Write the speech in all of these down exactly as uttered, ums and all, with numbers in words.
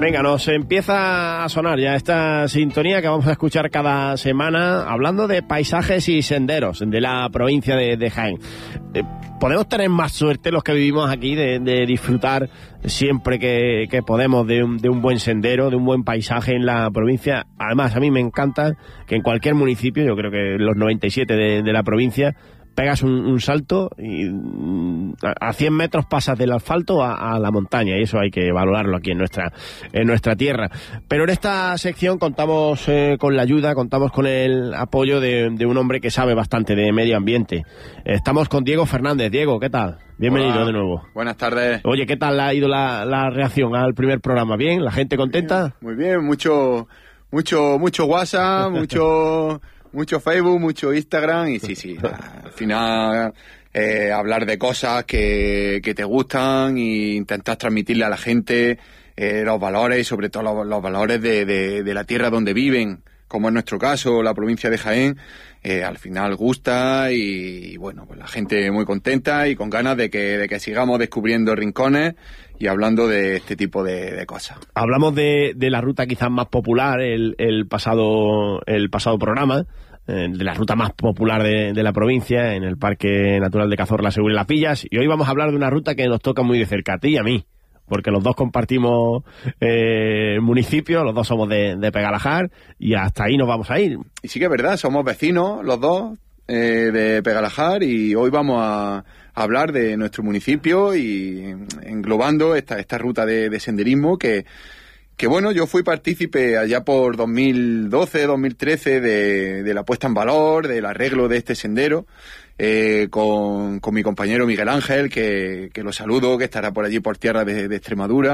Venga, nos empieza a sonar ya esta sintonía que vamos a escuchar cada semana hablando de paisajes y senderos de la provincia de, de Jaén. Eh, podemos tener más suerte los que vivimos aquí de, de disfrutar siempre que, que podemos de un, de un buen sendero, de un buen paisaje en la provincia. Además, a mí me encanta que en cualquier municipio, yo creo que los noventa y siete de, de la provincia, pegas un, un salto y a cien metros pasas del asfalto a, a la montaña, y eso hay que valorarlo aquí en nuestra en nuestra tierra. Pero en esta sección contamos eh, con la ayuda, contamos con el apoyo de, de un hombre que sabe bastante de medio ambiente. Estamos con Diego Fernández. Diego, ¿qué tal? Bienvenido. Hola, de nuevo. Buenas tardes. Oye, ¿qué tal ha ido la, la reacción al primer programa? ¿Bien? ¿La gente contenta? Muy bien, muy bien. mucho mucho mucho WhatsApp, mucho mucho Facebook, mucho Instagram, y sí, sí, al final eh, hablar de cosas que, que te gustan e intentar transmitirle a la gente eh, los valores y sobre todo los, los valores de, de, de la tierra donde viven, como en nuestro caso, la provincia de Jaén, eh, al final gusta y, y bueno, pues la gente muy contenta y con ganas de que, de que sigamos descubriendo rincones y hablando de este tipo de, de cosas. Hablamos de, de la ruta quizás más popular el, el pasado el pasado programa, eh, de la ruta más popular de, de la provincia, en el Parque Natural de Cazorla, Segura y Las Villas, y hoy vamos a hablar de una ruta que nos toca muy de cerca, a ti y a mí, porque los dos compartimos eh, municipio, los dos somos de, de Pegalajar, y hasta ahí nos vamos a ir. Y sí que es verdad, somos vecinos los dos eh, de Pegalajar, y hoy vamos a hablar de nuestro municipio y englobando esta, esta ruta de, de senderismo que, que, bueno, yo fui partícipe allá por dos mil doce, dos mil trece de, de la puesta en valor, del arreglo de este sendero, eh, con, con mi compañero Miguel Ángel, que, que lo saludo, que estará por allí por tierra de, de Extremadura.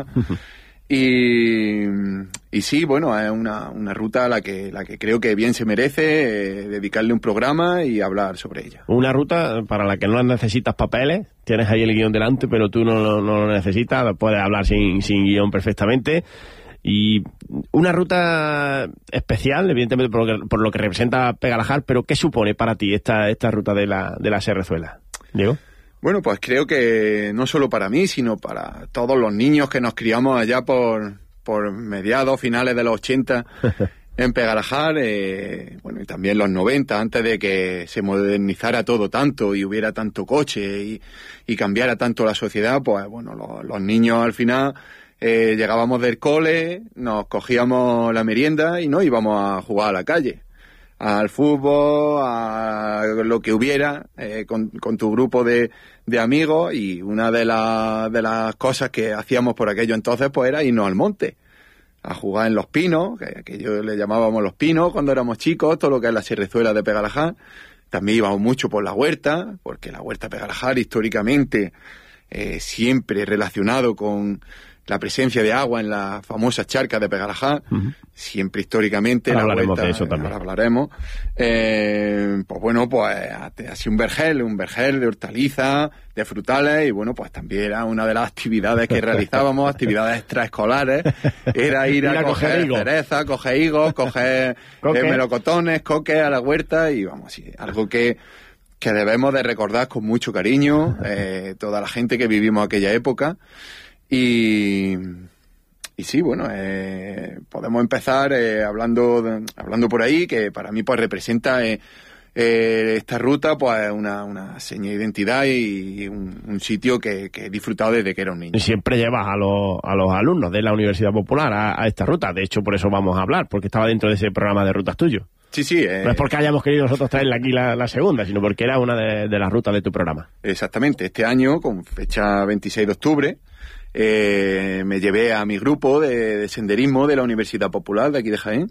Y, y sí, bueno, es una, una ruta a la que, la que creo que bien se merece eh, dedicarle un programa y hablar sobre ella. Una ruta para la que no necesitas papeles, tienes ahí el guión delante, pero tú no, no lo necesitas, puedes hablar sin, sin guión perfectamente. Y una ruta especial, evidentemente, por lo que, por lo que representa Pegalajar, pero ¿qué supone para ti esta, esta ruta de la, de la Serrezuela? Diego. Bueno, pues creo que no solo para mí, sino para todos los niños que nos criamos allá por, por mediados, finales de los ochenta en Pegalajar, eh, bueno, y también los noventa, antes de que se modernizara todo tanto y hubiera tanto coche y, y cambiara tanto la sociedad, pues bueno, los, los niños al final eh, llegábamos del cole, nos cogíamos la merienda y no íbamos a jugar a la calle, al fútbol, a lo que hubiera, eh, con, con tu grupo de, de amigos, y una de, la, de las cosas que hacíamos por aquello entonces pues era irnos al monte, a jugar en los pinos, que, que yo le llamábamos los pinos cuando éramos chicos, todo lo que es la Serrezuela de Pegalajar. También íbamos mucho por la huerta, porque la huerta de Pegalajar históricamente eh, siempre relacionado con la presencia de agua en la famosa charca de Pegalajar, uh-huh. siempre históricamente. Ahora la hablaremos vuelta, de eso también. Ahora hablaremos. Eh, pues bueno, pues así un vergel, un vergel de hortalizas, de frutales, y bueno, pues también era una de las actividades que realizábamos, actividades extraescolares, era ir, ir a, a coger, coger cereza, coger higos, coger eh, melocotones, coques a la huerta, y vamos, sí, algo que que debemos de recordar con mucho cariño, eh, toda la gente que vivimos aquella época. Y, y sí, bueno, eh, podemos empezar eh, hablando de, hablando por ahí, que para mí pues representa eh, eh, esta ruta pues una, una seña de identidad y un, un sitio que, que he disfrutado desde que era un niño. Y siempre llevas a los, a los alumnos de la Universidad Popular a, a esta ruta, de hecho por eso vamos a hablar, porque estaba dentro de ese programa de rutas tuyo. Sí, sí. Eh, no es porque hayamos querido nosotros traerle aquí la, la segunda, sino porque era una de, de las rutas de tu programa. Exactamente, este año, con fecha veintiséis de octubre, Eh, me llevé a mi grupo de, de senderismo de la Universidad Popular de aquí de Jaén,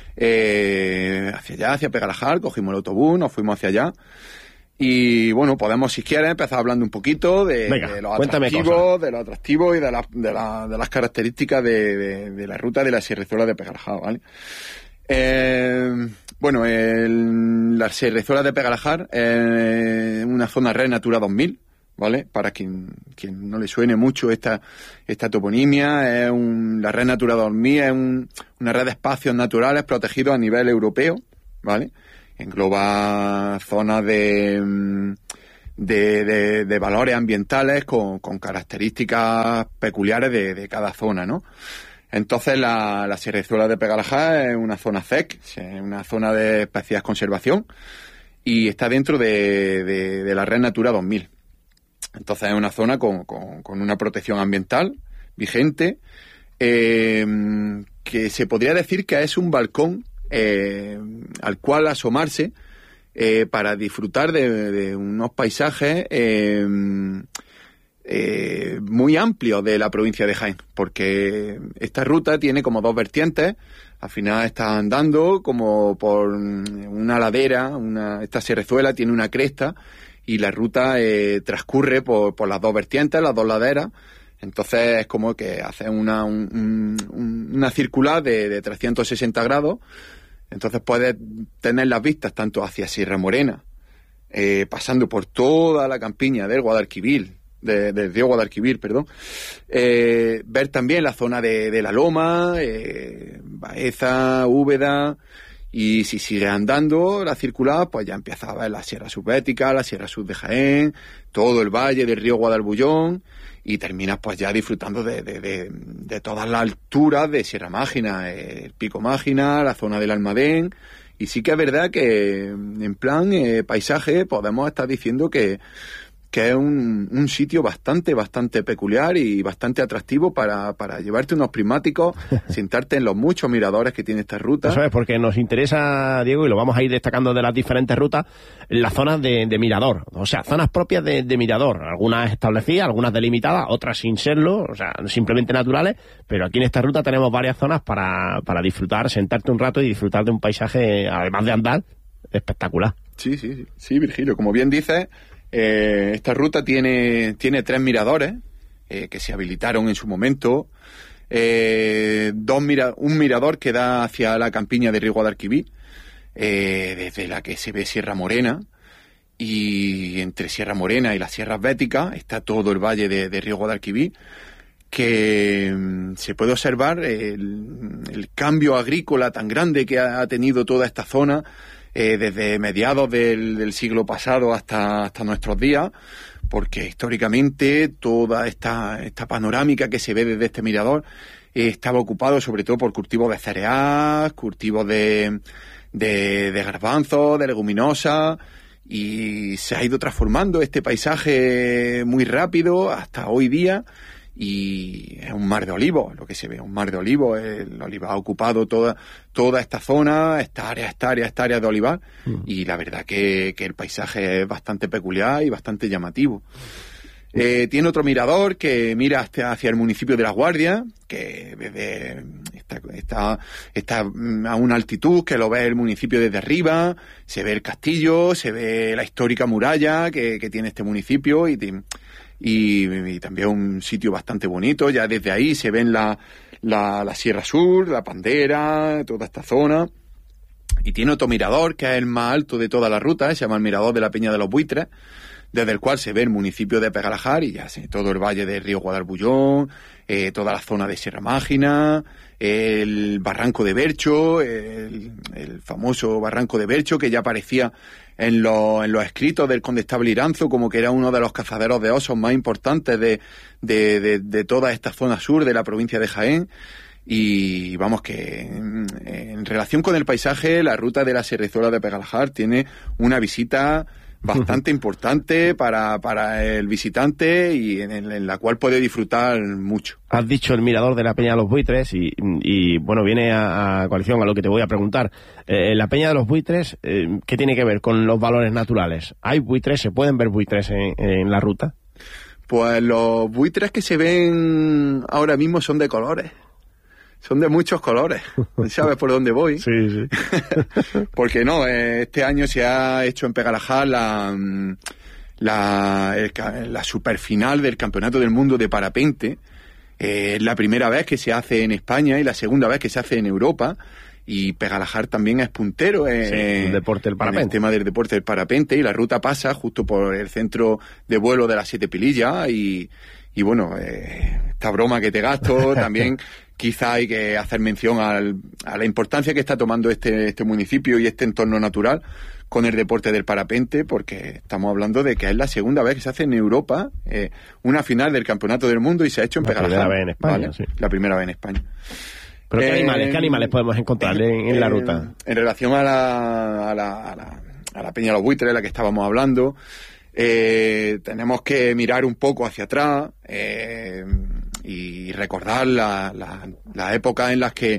eh, hacia allá, hacia Pegalajar, cogimos el autobús, nos fuimos hacia allá, y bueno, podemos, si quieres, empezar hablando un poquito de, Venga, de, lo atractivo, de lo atractivo y de, la, de, la, de las características de, de, de la ruta de la Serrezuela de Pegalajar, ¿vale? Eh, bueno, el, la Serrezuela de Pegalajar es una zona Red Natura dos mil, ¿vale? Para quien, quien no le suene mucho esta, esta toponimia, es un, la Red Natura dos mil es un, una red de espacios naturales protegidos a nivel europeo, ¿vale? Engloba zonas de, de, de, de valores ambientales con, con características peculiares de, de cada zona, ¿no? Entonces la, la Sierrezuela de Pegalajar es una zona C E C, es una zona de especial conservación, y está dentro de, de, de la Red Natura dos mil. Entonces es una zona con, con, con una protección ambiental vigente, eh, que se podría decir que es un balcón eh, al cual asomarse eh, para disfrutar de, de unos paisajes eh, eh, muy amplios de la provincia de Jaén, porque esta ruta tiene como dos vertientes. Al final está andando como por una ladera, una, esta Sierrezuela tiene una cresta y la ruta eh, transcurre por, por las dos vertientes, las dos laderas. Entonces es como que hace una, un, un, una circular de, de trescientos sesenta grados. Entonces puedes tener las vistas tanto hacia Sierra Morena, eh, pasando por toda la campiña del Guadalquivir, de, del río Guadalquivir, perdón, eh, ver también la zona de, de la Loma, eh, Baeza, Úbeda, y si sigue andando la circular, pues ya empieza a ver la Sierra Subbética, la Sierra Sur de Jaén, todo el valle del río Guadalbullón, y terminas pues ya disfrutando de, de, de, de todas las alturas de Sierra Mágina, el Pico Mágina, la zona del Almadén. Y sí que es verdad que en plan eh, paisaje podemos estar diciendo que que es un, un sitio bastante, bastante peculiar y bastante atractivo para, para llevarte unos prismáticos, sentarte en los muchos miradores que tiene esta ruta. Eso es, porque nos interesa, Diego, y lo vamos a ir destacando de las diferentes rutas, las zonas de, de mirador, o sea, zonas propias de, de mirador, algunas establecidas, algunas delimitadas, otras sin serlo, o sea, simplemente naturales, pero aquí en esta ruta tenemos varias zonas para, para disfrutar, sentarte un rato y disfrutar de un paisaje, además de andar, espectacular. Sí, sí, sí, sí, Virgilio, como bien dices, Eh, esta ruta tiene, tiene tres miradores eh, que se habilitaron en su momento. Eh, dos mira, un mirador que da hacia la campiña de río Guadalquivir, eh, desde la que se ve Sierra Morena, y entre Sierra Morena y las Sierras Béticas está todo el valle de, de río Guadalquivir, que mm, se puede observar el, el cambio agrícola tan grande que ha, ha tenido toda esta zona, Eh, desde mediados del, del siglo pasado hasta, hasta nuestros días, porque históricamente toda esta, esta panorámica que se ve desde este mirador eh, estaba ocupado sobre todo por cultivos de cereal, cultivos de, de, de garbanzos, de leguminosas, y se ha ido transformando este paisaje muy rápido hasta hoy día. Y es un mar de olivos, lo que se ve, un mar de olivos. El olivar ha ocupado toda, toda esta zona, esta área, esta área, esta área de olivar, mm. y la verdad que, que el paisaje es bastante peculiar y bastante llamativo. Eh, tiene otro mirador que mira hacia, hacia el municipio de La Guardia, que desde está, está, está a una altitud que lo ve el municipio desde arriba, se ve el castillo, se ve la histórica muralla que, que tiene este municipio, y te, Y, y también un sitio bastante bonito. Ya desde ahí se ven la, la, la Sierra Sur, la Pandera, toda esta zona. Y tiene otro mirador que es el más alto de toda la ruta, se llama el Mirador de la Peña de los Buitres, desde el cual se ve el municipio de Pegalajar y ya sé, todo el valle del río Guadalbullón, eh, toda la zona de Sierra Mágina, el barranco de Bercho, el, el famoso barranco de Bercho que ya aparecía en, lo, en los escritos del condestable Iranzo como que era uno de los cazaderos de osos más importantes de, de, de, de toda esta zona sur de la provincia de Jaén. Y vamos que en, en relación con el paisaje, la ruta de la Sierrezuela de Pegalajar tiene una visita bastante importante para, para el visitante y en, en la cual puede disfrutar mucho. Has dicho el mirador de la Peña de los Buitres y, y bueno, viene a, a coalición a lo que te voy a preguntar. Eh, la Peña de los Buitres, eh, ¿qué tiene que ver con los valores naturales? ¿Hay buitres? ¿Se pueden ver buitres en, en la ruta? Pues los buitres que se ven ahora mismo son de colores. Son de muchos colores. ¿Sabes por dónde voy? Sí, sí. Porque no, este año se ha hecho en Pegalajar la, la, el, la superfinal del Campeonato del Mundo de Parapente. Eh, es la primera vez que se hace en España y la segunda vez que se hace en Europa. Y Pegalajar también es puntero en, sí, el deporte del parapente. En el tema del deporte del parapente. Y la ruta pasa justo por el centro de vuelo de las Siete Pilillas. Y, y bueno, eh, esta broma que te gasto también... Quizá hay que hacer mención al, a la importancia que está tomando este, este municipio y este entorno natural con el deporte del parapente, porque estamos hablando de que es la segunda vez que se hace en Europa eh, una final del Campeonato del Mundo y se ha hecho en Pegarajal. La primera vez en España, ¿vale? sí. La primera vez en España. ¿Pero qué, eh, animales, qué animales podemos encontrar en, en, en la ruta? En relación a la, a la, a la, a la Peña de los Buitres, de la que estábamos hablando, eh, tenemos que mirar un poco hacia atrás eh, y recordar la, la, la época en las que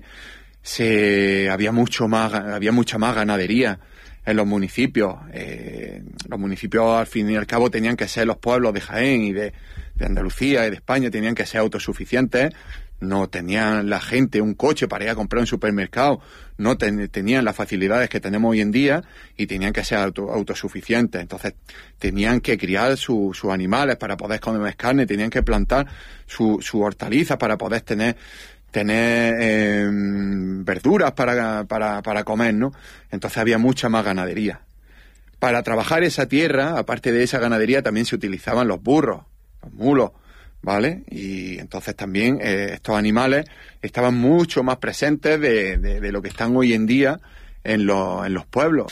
se había mucho más había mucha más ganadería en los municipios. Eh, los municipios, al fin y al cabo, tenían que ser los pueblos de Jaén y de, de Andalucía y de España, tenían que ser autosuficientes. No tenían la gente un coche para ir a comprar un supermercado, no ten, tenían las facilidades que tenemos hoy en día y tenían que ser auto, autosuficientes. Entonces tenían que criar sus su animales para poder comer carne, tenían que plantar sus su hortalizas para poder tener tener eh, verduras para, para, para comer, ¿no? Entonces había mucha más ganadería. Para trabajar esa tierra, aparte de esa ganadería, también se utilizaban los burros, los mulos, ¿vale? Y entonces también eh, estos animales estaban mucho más presentes de, de, de lo que están hoy en día en, los, en los pueblos.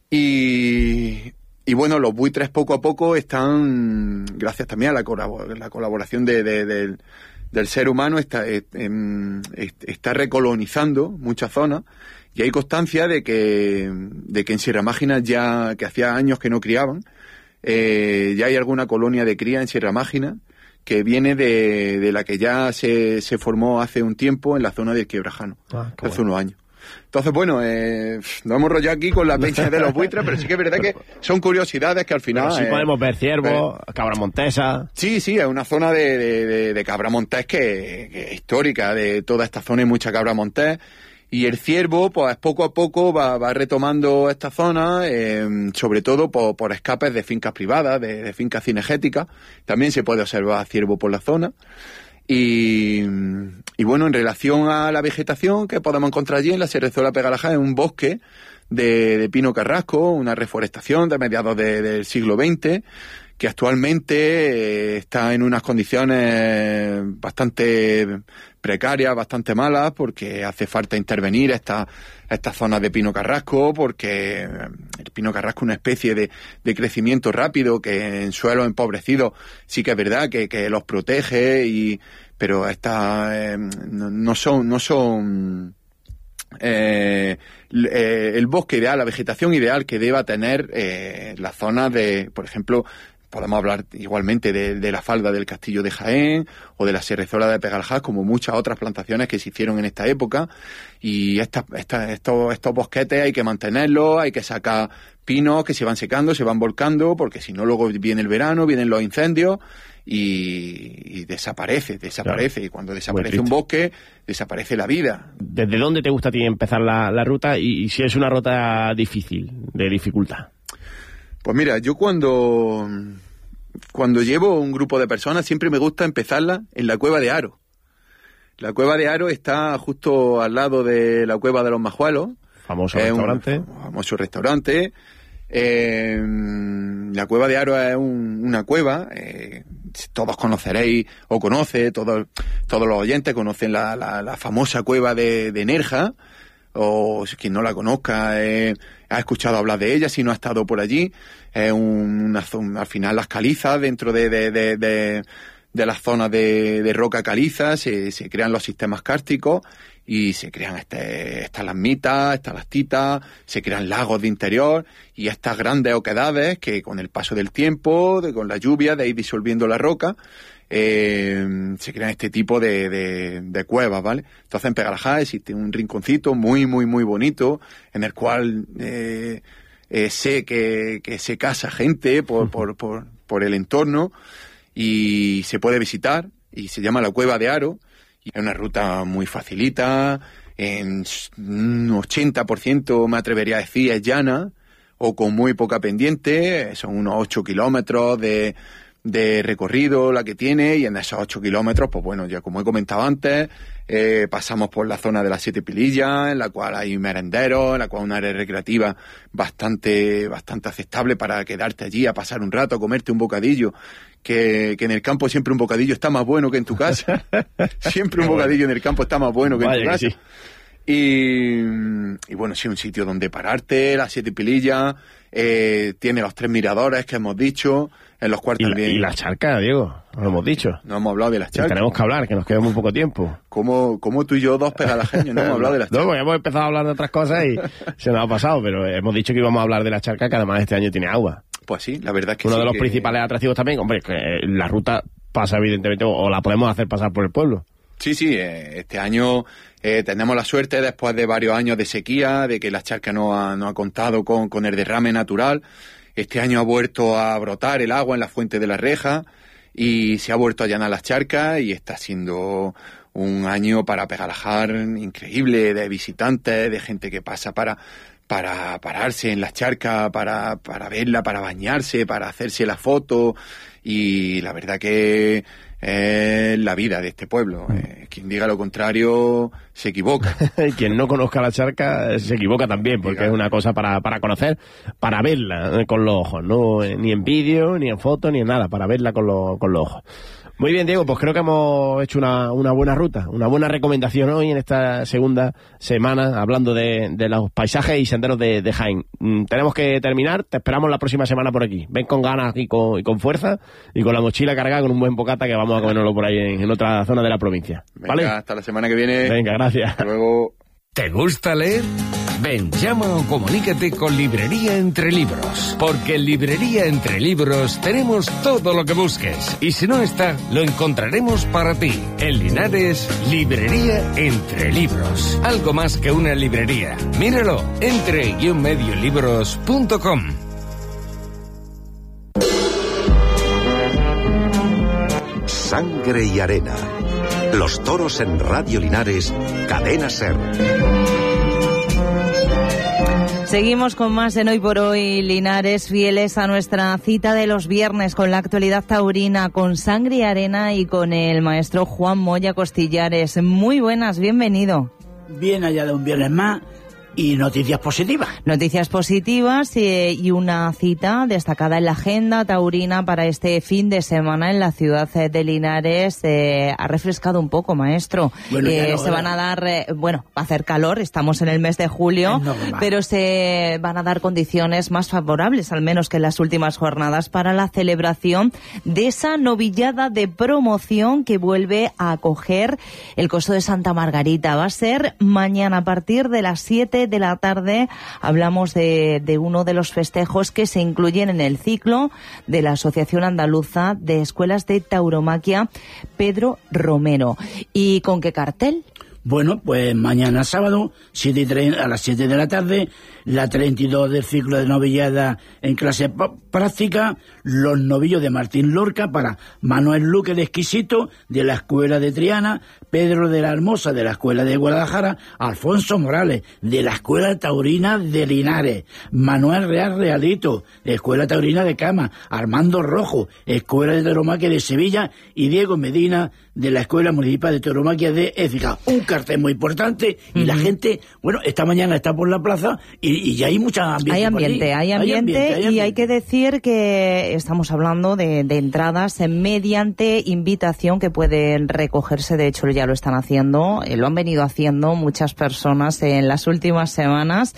Y, y bueno, los buitres poco a poco están, gracias también a la, colabor- la colaboración de, de, de, del ser humano, está, eh, eh, está recolonizando muchas zonas. Y hay constancia de que, de que en Sierra Mágina, ya que hacía años que no criaban, eh, ya hay alguna colonia de cría en Sierra Mágina que viene de, de la que ya se, se formó hace un tiempo en la zona del Quebrajano, ah, hace bueno. unos años. Entonces, bueno, eh, nos hemos rollado aquí con la peña de los buitres, pero sí que es verdad que son curiosidades que al final... Pero sí eh, podemos ver ciervos, eh, cabra montesa... Sí, sí, es una zona de, de, de, de cabra montés que, que es histórica, de toda esta zona hay mucha cabra montés. Y el ciervo, pues poco a poco va, va retomando esta zona, eh, sobre todo por, por escapes de fincas privadas, de, de fincas cinegéticas. También se puede observar ciervo por la zona. Y, y bueno, en relación a la vegetación que podemos encontrar allí en la Serrezuela Pegarajal, es un bosque de, de pino carrasco, una reforestación de mediados de, del siglo veinte, que actualmente eh, está en unas condiciones bastante precarias, bastante malas, porque hace falta intervenir estas estas zonas de pino carrasco, porque el pino carrasco es una especie de, de crecimiento rápido que en suelos empobrecidos sí que es verdad que, que los protege, y pero estas eh, no, no son no son eh, eh, el bosque ideal, la vegetación ideal que deba tener eh, las zonas de, por ejemplo, podemos hablar igualmente de, de la falda del Castillo de Jaén o de la Serrezuela de Pegarajal, como muchas otras plantaciones que se hicieron en esta época. Y esta, esta, estos, estos bosquetes hay que mantenerlos, hay que sacar pinos que se van secando, se van volcando, porque si no luego viene el verano, vienen los incendios y, y desaparece, desaparece. Claro. Y cuando desaparece un bosque, desaparece la vida. ¿Desde dónde te gusta a ti empezar la, la ruta y, y si es una ruta difícil, de dificultad? Pues mira, yo cuando, cuando llevo un grupo de personas siempre me gusta empezarla en la Cueva de Haro. La Cueva de Haro está justo al lado de la Cueva de los Majuelos. Famoso restaurante. Un famoso restaurante. Eh, la Cueva de Haro es un, una cueva, eh, todos conoceréis o conoce, todos, todos los oyentes conocen la, la, la famosa cueva de, de Nerja, o quien no la conozca eh, ha escuchado hablar de ella si no ha estado por allí. Es un, una, al final las calizas, dentro de, de, de, de, de las zonas de, de roca caliza se, se crean los sistemas cársticos y se crean este, estalagmitas, estalactitas, se crean lagos de interior y estas grandes oquedades que con el paso del tiempo, de, con la lluvia, de ir disolviendo la roca, Eh, se crean este tipo de, de, de cuevas, ¿vale? Entonces en Pegarajal existe un rinconcito muy, muy, muy bonito en el cual eh, eh, sé que, que se casa gente por, por, por, por el entorno y se puede visitar y se llama la Cueva de Haro y es una ruta muy facilita, en un ochenta por ciento me atrevería a decir es llana o con muy poca pendiente, son unos ocho kilómetros de de recorrido la que tiene, y en esos ocho kilómetros, pues bueno, ya como he comentado antes, eh, pasamos por la zona de las Siete Pilillas, en la cual hay merenderos, en la cual una área recreativa bastante bastante aceptable para quedarte allí a pasar un rato, a comerte un bocadillo, que, que en el campo siempre un bocadillo está más bueno que en tu casa. Siempre un bocadillo en el campo está más bueno que en tu casa. Y, y bueno, sí, un sitio donde pararte, las siete pilillas, eh, tiene los tres miradores que hemos dicho, en los cuales y también... La, y la charca, Diego, no lo hemos dicho. No hemos hablado de las charcas. Y tenemos que hablar, que nos queda muy poco tiempo. ¿Cómo, cómo tú y yo, dos pegalajeños, no hemos hablado de las charcas? No, porque hemos empezado a hablar de otras cosas y se nos ha pasado, pero hemos dicho que íbamos a hablar de la charca, que además este año tiene agua. Pues sí, la verdad es que Uno sí, de los que... principales atractivos también, hombre, que la ruta pasa evidentemente, o la podemos hacer pasar por el pueblo. Sí, sí, eh, este año eh, tenemos la suerte, después de varios años de sequía, de que la charca no ha, no ha contado con, con el derrame natural. Este año ha vuelto a brotar el agua en la fuente de la Reja y se ha vuelto a llenar las charcas y está siendo un año para Pegalajar increíble, de visitantes, de gente que pasa para, para pararse en las charcas, para, para verla, para bañarse, para hacerse la foto, y la verdad que es la vida de este pueblo. Eh, quien diga lo contrario se equivoca. Y quien no conozca la charca se equivoca también, porque es una cosa para, para conocer, para verla con los ojos, no ni en vídeo, ni en foto, ni en nada, para verla con, lo, con los ojos. Muy bien, Diego, pues creo que hemos hecho una, una buena ruta, una buena recomendación hoy en esta segunda semana, hablando de, de los paisajes y senderos de, de Jaén. Mm, tenemos que terminar, te esperamos la próxima semana por aquí. Ven con ganas y con, y con fuerza, y con la mochila cargada con un buen bocata que vamos a comérnoslo por ahí en, en otra zona de la provincia. ¿Vale? Venga, hasta la semana que viene. Venga, gracias. Hasta luego. ¿Te gusta leer? Ven, llama o comunícate con Librería Entre Libros, porque en Librería Entre Libros tenemos todo lo que busques, y si no está, lo encontraremos para ti. En Linares, Librería Entre Libros. Algo más que una librería. Míralo, entre guion medio libros punto com. Sangre y arena. Los toros en Radio Linares, Cadena Ser. Seguimos con más en Hoy por Hoy Linares, fieles a nuestra cita de los viernes con la actualidad taurina, con Sangre y Arena y con el maestro Juan Moya Costillares. Muy buenas, bienvenido. Bien allá de un viernes más. Y noticias positivas. Noticias positivas eh, y una cita destacada en la agenda taurina para este fin de semana en la ciudad de Linares. Eh, ha refrescado un poco, maestro. Bueno, eh, no, se van a dar, eh, bueno, va a hacer calor, estamos en el mes de julio, pero se van a dar condiciones más favorables, al menos que en las últimas jornadas, para la celebración de esa novillada de promoción que vuelve a acoger el Coso de Santa Margarita. Va a ser mañana a partir de las siete de la tarde. Hablamos de, de uno de los festejos que se incluyen en el ciclo de la Asociación Andaluza de Escuelas de Tauromaquia, Pedro Romero. ¿Y con qué cartel? Bueno, pues mañana sábado, siete y treinta, a las siete de la tarde, la treinta y dos del ciclo de novillada en clase práctica, los novillos de Martín Lorca para Manuel Luque de Exquisito, de la Escuela de Triana, Pedro de la Hermosa, de la Escuela de Guadalajara, Alfonso Morales, de la Escuela Taurina de Linares, Manuel Real Realito, de Escuela Taurina de Cama, Armando Rojo, Escuela de Tauromaquia de Sevilla, y Diego Medina, de la Escuela Municipal de Tauromaquia de Écija. Un cartel muy importante, y uh-huh. la gente, bueno, esta mañana está por la plaza y, y ya hay mucha ambiente. Hay ambiente, hay ambiente, hay ambiente, hay ambiente, y hay que decir que estamos hablando de, de entradas mediante invitación que pueden recogerse, de hecho ya lo están haciendo, eh, lo han venido haciendo muchas personas en las últimas semanas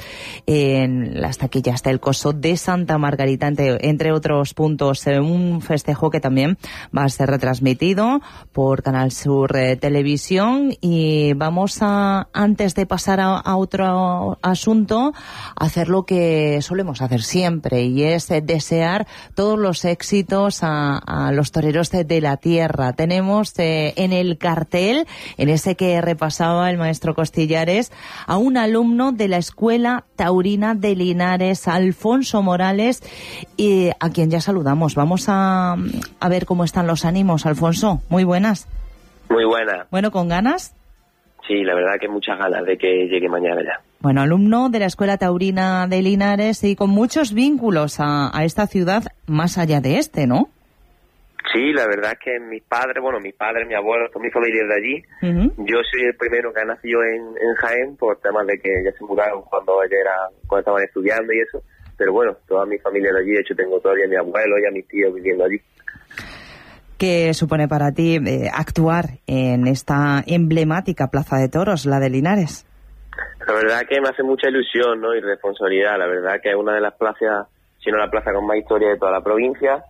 en las taquillas del Coso de Santa Margarita, entre, entre otros puntos, eh, un festejo que también va a ser retransmitido por Canal Sur eh, Televisión. Y vamos a, antes de pasar a, a otro asunto, hacer lo que solemos hacer siempre, y es eh, desear todos los éxitos a, a los toreros de, de la tierra. Tenemos eh, en el cartel, en ese que repasaba el maestro Costillares, a un alumno de la Escuela Taurina de Linares, Alfonso Morales, y a quien ya saludamos. Vamos a, a ver cómo están los ánimos. Alfonso, muy buenas. Muy buena. Bueno, ¿con ganas? Sí, la verdad que muchas ganas de que llegue mañana ya. Bueno, alumno de la Escuela Taurina de Linares y con muchos vínculos a, a esta ciudad más allá de este, ¿no? Sí, la verdad es que mis padres, bueno, mis padres, mi abuelo, toda mi familia es de allí. Uh-huh. Yo soy el primero que ha nacido en, en Jaén por temas de que ya se mudaron cuando ella era, cuando estaban estudiando y eso. Pero bueno, toda mi familia es de allí. De hecho, tengo todavía a mi abuelo y a mis tíos viviendo allí. ¿Qué supone para ti eh, actuar en esta emblemática plaza de toros, la de Linares? La verdad que me hace mucha ilusión, ¿no? Y responsabilidad. La verdad que es una de las plazas, si no la plaza con más historia de toda la provincia.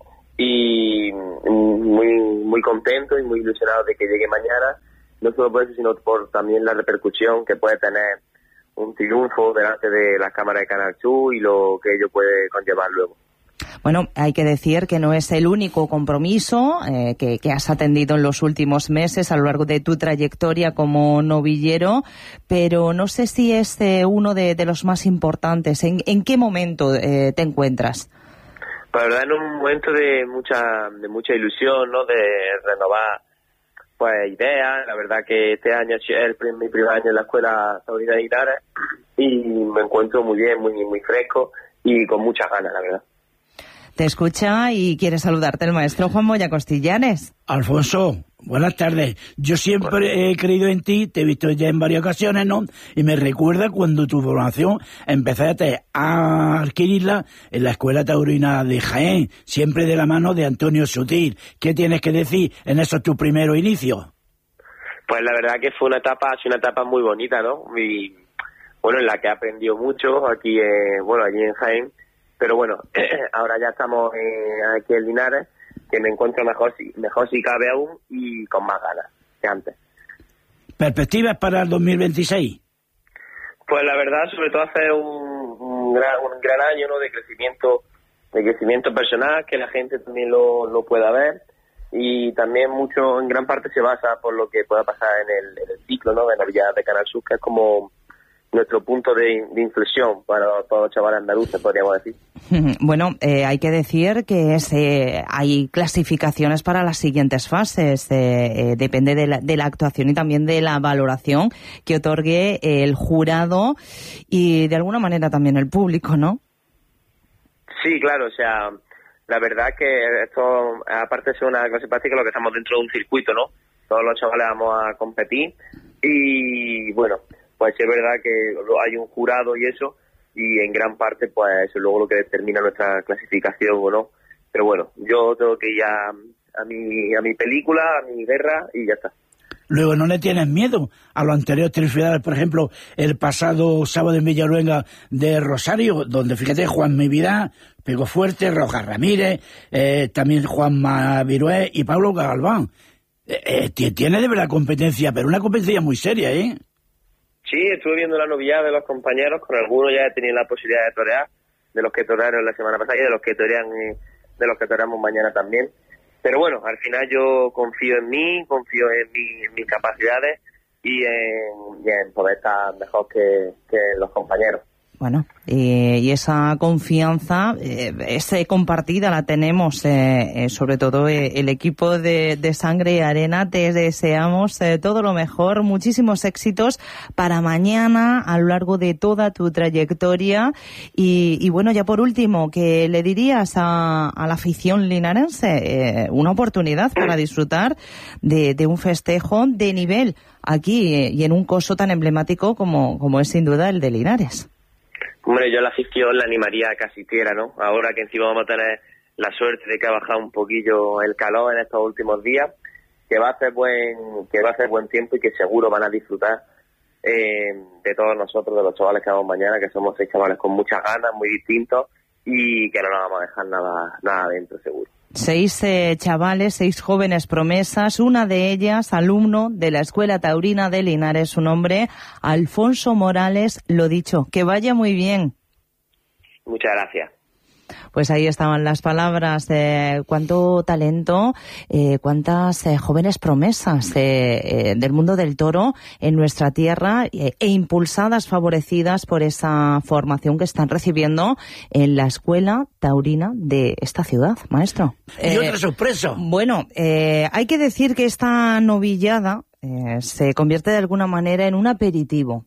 Y muy muy contento y muy ilusionado de que llegue mañana. No solo por eso, sino por también la repercusión que puede tener un triunfo delante de las cámaras de Canal Sur y lo que ello puede conllevar luego. Bueno, hay que decir que no es el único compromiso eh, que, que has atendido en los últimos meses a lo largo de tu trayectoria como novillero, pero no sé si es eh, uno de, de los más importantes. ¿En, en qué momento eh, te encuentras? La verdad, en un momento de mucha de mucha ilusión, ¿no? De renovar pues ideas. La verdad que este año es el, mi primer año en la Escuela Taurina de Linares y me encuentro muy bien, muy muy fresco y con muchas ganas, la verdad. Te escucha y quiere saludarte el maestro Juan Moya Costillanes. Alfonso, buenas tardes. Yo siempre he creído en ti, te he visto ya en varias ocasiones, ¿no? Y me recuerda cuando tu formación empezaste a adquirirla en la Escuela Taurina de Jaén, siempre de la mano de Antonio Sutil. ¿Qué tienes que decir en esos tus primeros inicios? Pues la verdad que fue una etapa, ha sido una etapa muy bonita, ¿no? Y bueno, en la que he aprendido mucho aquí, eh, bueno, allí en Jaén. Pero bueno, ahora ya estamos eh, aquí en Linares, que me encuentro mejor si, mejor si cabe aún y con más ganas que antes. ¿Perspectivas para el dos mil veintiséis? Pues la verdad, sobre todo hacer un, un, gran, un gran año, ¿no? de crecimiento de crecimiento personal, que la gente también lo, lo pueda ver, y también mucho, en gran parte se basa por lo que pueda pasar en el, en el ciclo, ¿no? de Navidad de Canal Sur, que es como nuestro punto de, de inflexión para todos los chavales andaluces, podríamos decir. Bueno, eh, hay que decir que es, eh, hay clasificaciones para las siguientes fases. Eh, eh, depende de la, de la actuación y también de la valoración que otorgue el jurado y de alguna manera también el público, ¿no? Sí, claro, o sea, la verdad que esto, aparte de ser una clase práctica, lo que estamos dentro de un circuito, ¿no? Todos los chavales vamos a competir y, bueno, pues es verdad que hay un jurado y eso, y en gran parte pues eso es luego lo que determina nuestra clasificación o no. Pero bueno, yo tengo que ir a, a mi a mi película, a mi guerra y ya está. Luego, ¿no le tienes miedo a los anteriores triunfadores? Por ejemplo, el pasado sábado en Villaluenga de Rosario, donde fíjate, Juan Mividad pegó fuerte, Rojas Ramírez, eh, también Juanma Virué y Pablo Galván. Eh, eh, tiene de verdad competencia, pero una competencia muy seria, ¿eh? Sí, estuve viendo la novillada de los compañeros, con algunos ya he tenido la posibilidad de torear, de los que torearon la semana pasada y de los que torean, de los que toreamos mañana también. Pero bueno, al final yo confío en mí, confío en, mi, en mis capacidades y en, y en poder estar mejor que, que los compañeros. Bueno, eh, y esa confianza eh, es eh, compartida, la tenemos, eh, eh, sobre todo eh, el equipo de, de Sangre y Arena. Te deseamos eh, todo lo mejor, muchísimos éxitos para mañana a lo largo de toda tu trayectoria. Y, y bueno, ya por último, ¿qué le dirías a, a la afición linarense? Eh, una oportunidad para disfrutar de, de un festejo de nivel aquí eh, y en un coso tan emblemático como, como es sin duda el de Linares. Hombre, yo a la afición la animaría a que asistiera, ¿no? Ahora que encima vamos a tener la suerte de que ha bajado un poquillo el calor en estos últimos días, que va a hacer buen, que va a hacer buen tiempo y que seguro van a disfrutar eh, de todos nosotros, de los chavales que vamos mañana, que somos seis chavales con muchas ganas, muy distintos y que no nos vamos a dejar nada, nada dentro, seguro. Seis eh, chavales, seis jóvenes promesas, una de ellas alumno de la Escuela Taurina de Linares, su nombre, Alfonso Morales. Lo dicho, que vaya muy bien. Muchas gracias. Pues ahí estaban las palabras, eh, cuánto talento, eh, cuántas eh, jóvenes promesas eh, eh, del mundo del toro en nuestra tierra eh, e impulsadas, favorecidas por esa formación que están recibiendo en la Escuela Taurina de esta ciudad, maestro. Y eh, otra sorpresa. Bueno, eh, hay que decir que esta novillada eh, se convierte de alguna manera en un aperitivo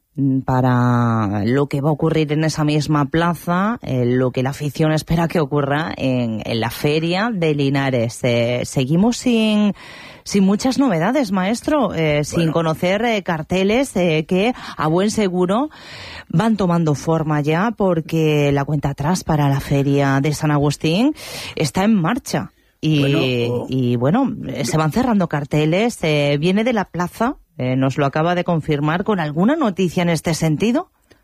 para lo que va a ocurrir en esa misma plaza, eh, lo que la afición espera que ocurra en, en la feria de Linares. Eh, seguimos sin, sin muchas novedades, maestro, eh, bueno. sin conocer eh, carteles eh, que a buen seguro van tomando forma ya, porque la cuenta atrás para la feria de San Agustín está en marcha. Y bueno, oh. y bueno, se van cerrando carteles, eh, viene de la plaza. Eh, nos lo acaba de confirmar con alguna noticia en este sentido.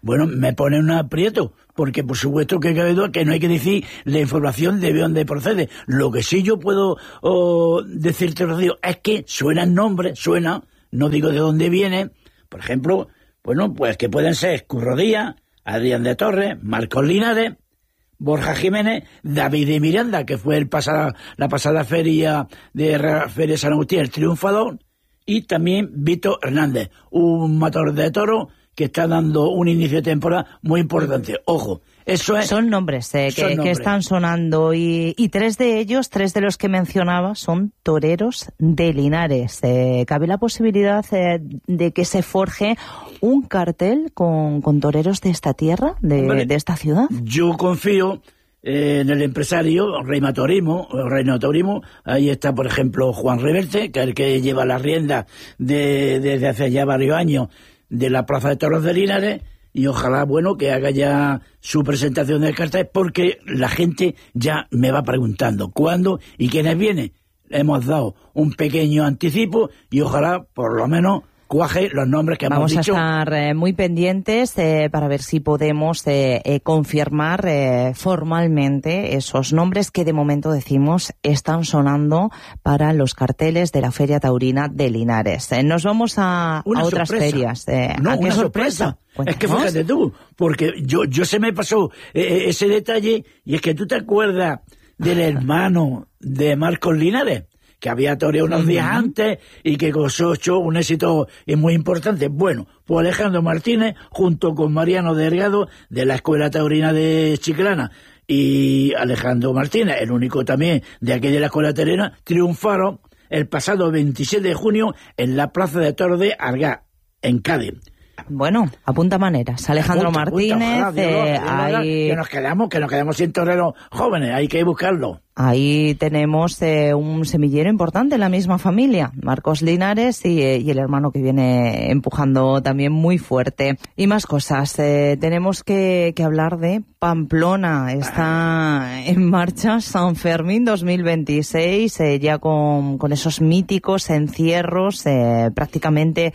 Bueno, me pone un aprieto, porque por supuesto que cabe duda que no hay que decir la información de dónde procede. Lo que sí yo puedo oh, decirte, Rocío, es que suenan nombres, suena, no digo de dónde viene, por ejemplo, bueno, pues que pueden ser Curro Díaz, Adrián de Torres, Marcos Linares, Borja Jiménez, David de Miranda, que fue el pasada, la pasada feria de Feria San Agustín, el triunfador, y también Víctor Hernández, un matador de toro que está dando un inicio de temporada muy importante. Ojo, eso es... Son nombres, eh, son que, nombres. que están sonando y, y tres de ellos, tres de los que mencionaba, son toreros de Linares. Eh, ¿Cabe la posibilidad eh, de que se forje un cartel con, con toreros de esta tierra, de, Hombre, de esta ciudad? Yo confío eh, en el empresario Reina Turismo, Reina Turismo. Ahí está, por ejemplo, Juan Reverte, que es el que lleva la rienda de, desde hace ya varios años de la Plaza de Toros de Linares, y ojalá, bueno, que haga ya su presentación del cartel, porque la gente ya me va preguntando cuándo y quiénes vienen. Hemos dado un pequeño anticipo y ojalá, por lo menos, cuaje los nombres que Vamos hemos dicho. Vamos a estar eh, muy pendientes eh, para ver si podemos eh, eh, confirmar eh, formalmente esos nombres que de momento decimos están sonando para los carteles de la Feria Taurina de Linares. Eh, nos vamos a, a otras sorpresa. ferias. Eh, no, ¿a qué una sorpresa? sorpresa. Cuéntanos. Es que fíjate tú, porque yo, yo se me pasó eh, ese detalle, y es que tú te acuerdas del hermano de Marcos Linares, que había toreado unos días uh-huh. antes y que cosechó un éxito muy importante. Bueno, pues Alejandro Martínez, junto con Mariano Delgado, de la Escuela Taurina de Chiclana, y Alejandro Martínez, el único también de aquí de la Escuela Taurina, triunfaron el pasado veintisiete de junio en la Plaza de Toros de Argá, en Cádiz. Bueno, apunta maneras. Alejandro Apunta, Martínez, apunta, ojalá, eh, Dios, Dios, hay... que nos quedamos, que nos quedamos sin toreros jóvenes, hay que buscarlo. Ahí tenemos eh, un semillero importante en la misma familia, Marcos Linares y, eh, y el hermano que viene empujando también muy fuerte. Y más cosas, eh, tenemos que, que hablar de Pamplona. Está en marcha San Fermín dos mil veintiséis, eh, ya con, con esos míticos encierros, eh, prácticamente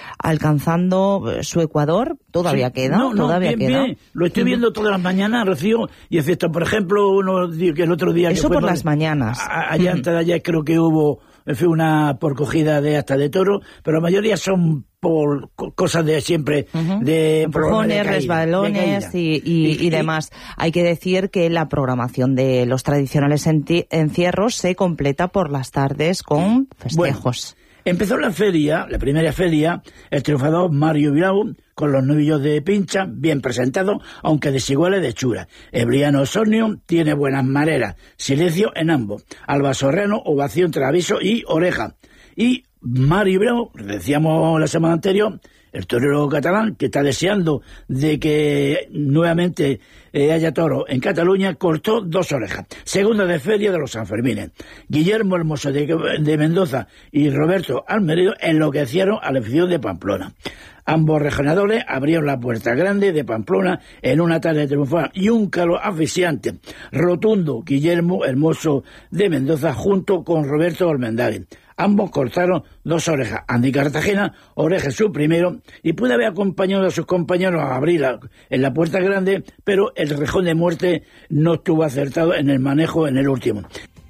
alcanzando su Ecuador. Todavía sí, queda, no, no, todavía bien, queda. Bien. Lo estoy viendo todas las mañanas, Rocío, y excepto, por ejemplo, uno que el otro día... Eso que fue por las mañanas. A, allá antes de ayer creo que hubo, fue una por cogida de hasta de toro, pero la mayoría son por cosas de siempre, uh-huh. de empujones, resbalones y, y, y, y demás. Hay que decir que la programación de los tradicionales enti- encierros se completa por las tardes con festejos. Bueno, empezó la feria, la primera feria, el triunfador Mario Vilau, con los novillos de pincha, bien presentados, aunque desiguales de hechura. Ebriano Osornio tiene buenas maneras, silencio en ambos. Alba Sorreno, ovación, traviso y oreja. Y Mario Vilau, decíamos la semana anterior, el torero catalán, que está deseando de que nuevamente eh, haya toro en Cataluña, cortó dos orejas. Segunda de feria de los Sanfermines. Guillermo Hermoso de, de Mendoza y Roberto Almeredo enloquecieron a la afición de Pamplona. Ambos regionadores abrieron la puerta grande de Pamplona en una tarde triunfal y un calor asfixiante. Rotundo Guillermo Hermoso de Mendoza junto con Roberto Almendares. Ambos cortaron dos orejas. Andy Cartagena, oreja su primero, y pudo haber acompañado a sus compañeros a abrir la, en la puerta grande, pero el rejón de muerte no estuvo acertado en el manejo en el último.